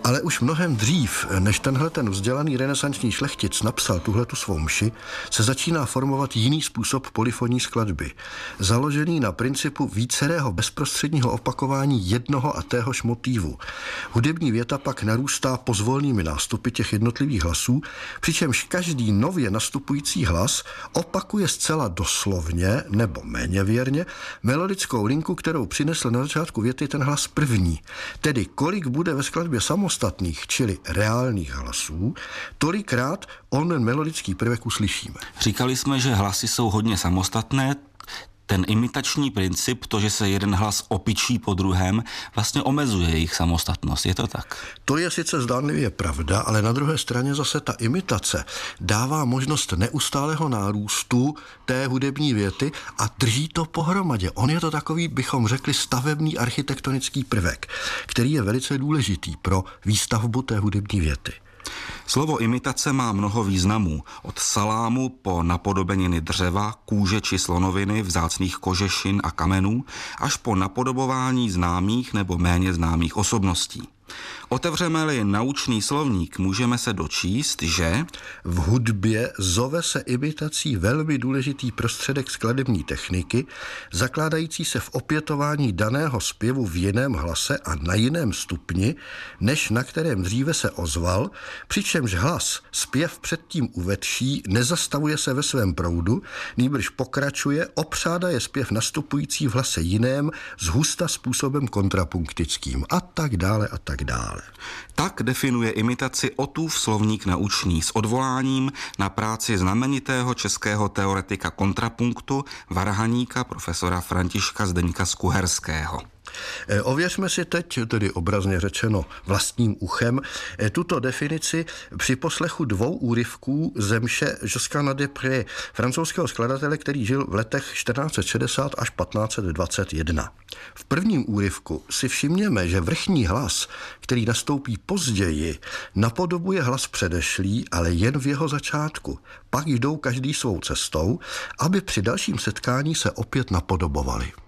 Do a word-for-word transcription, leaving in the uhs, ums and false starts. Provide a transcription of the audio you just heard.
Ale už mnohem dřív, než tenhle ten vzdělaný renesanční šlechtic napsal tuhletu svou mši, se začíná formovat jiný způsob polyfonní skladby, založený na principu vícerého bezprostředního opakování jednoho a téhož motívu. Hudební věta pak narůstá pozvolnými nástupy těch jednotlivých hlasů, přičemž každý nově nastupující hlas opakuje zcela doslovně nebo méně věrně melodickou linku, kterou přinesl na začátku věty ten hlas první. Tedy kolik bude ve skladbě samostatných, čili reálných hlasů, tolikrát onen melodický prvek uslyšíme. Říkali jsme, že hlasy jsou hodně samostatné. Ten imitační princip, to, že se jeden hlas opičí po druhém, vlastně omezuje jejich samostatnost. Je to tak? To je sice zdánlivě pravda, ale na druhé straně zase ta imitace dává možnost neustálého nárůstu té hudební věty a drží to pohromadě. On je to takový, bychom řekli, stavební architektonický prvek, který je velice důležitý pro výstavbu té hudební věty. Slovo imitace má mnoho významů. Od salámu po napodobeniny dřeva, kůže či slonoviny, vzácných kožešin a kamenů, až po napodobování známých nebo méně známých osobností. Otevřeme-li naučný slovník, můžeme se dočíst, že v hudbě zove se imitací velmi důležitý prostředek skladební techniky, zakládající se v opětování daného zpěvu v jiném hlase a na jiném stupni, než na kterém dříve se ozval, přičemž hlas zpěv předtím uvedší nezastavuje se ve svém proudu, nýbrž pokračuje, opřádá je zpěv nastupující v hlase jiném, zhusta způsobem kontrapunktickým a tak dále a tak dále. Tak definuje imitaci Ottův slovník naučný s odvoláním na práci znamenitého českého teoretika kontrapunktu, varhaníka profesora Františka Zdeňka Skuherského. Ověřme si teď, tedy obrazně řečeno vlastním uchem, tuto definici při poslechu dvou úryvků ze mše Josquina des Prés, francouzského skladatele, který žil v letech čtrnáct set šedesát až patnáct set dvacet jedna. V prvním úryvku si všimněme, že vrchní hlas, který nastoupí později, napodobuje hlas předešlý, ale jen v jeho začátku. Pak jdou každý svou cestou, aby při dalším setkání se opět napodobovali.